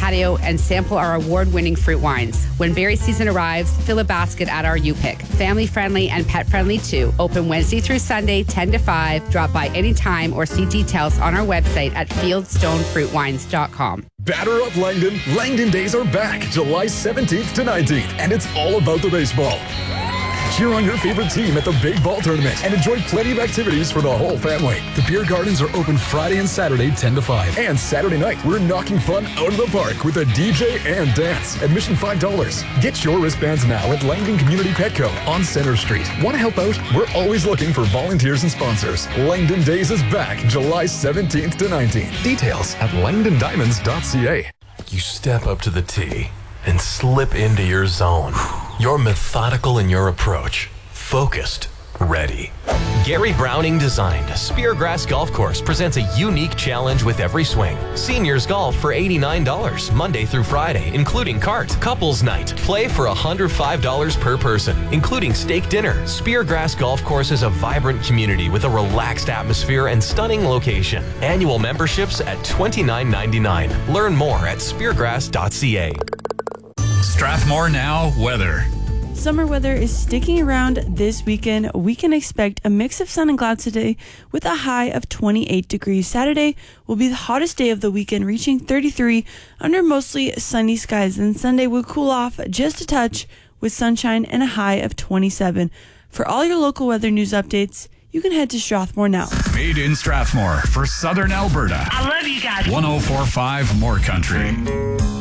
patio and sample our award-winning fruit wines. When berry season arrives, fill a basket at our U-Pick. Family-friendly and pet-friendly too. Open Wednesday through Sunday, 10 to 5. Drop by anytime or see details on our website at fieldstonefruitwines.com. Batter up Langdon. Langdon Days are back July 17th to 19th, and it's all about the baseball. Cheer on your favorite team at the Big Ball Tournament and enjoy plenty of activities for the whole family. The beer gardens are open Friday and Saturday 10 to 5. And Saturday night, we're knocking fun out of the park with a DJ and dance. Admission $5. Get your wristbands now at Langdon Community Petco on Center Street. Want to help out? We're always looking for volunteers and sponsors. Langdon Days is back July 17th to 19th. Details at langdondiamonds.ca. You step up to the tee and slip into your zone. You're methodical in your approach, focused, ready. Gary Browning designed Speargrass Golf Course presents a unique challenge with every swing. Seniors golf for $89 Monday through Friday, including cart. Couples night, play for $105 per person, including steak dinner. Speargrass Golf Course is a vibrant community with a relaxed atmosphere and stunning location. Annual memberships at $29.99. Learn more at speargrass.ca. Strathmore Now weather. Summer weather is sticking around this weekend. We can expect a mix of sun and clouds today with a high of 28 degrees. Saturday will be the hottest day of the weekend, reaching 33 under mostly sunny skies. Then Sunday will cool off just a touch with sunshine and a high of 27. For all your local weather news updates, you can head to Strathmore Now. Made in Strathmore for Southern Alberta. I love you guys. 104.5 More Country.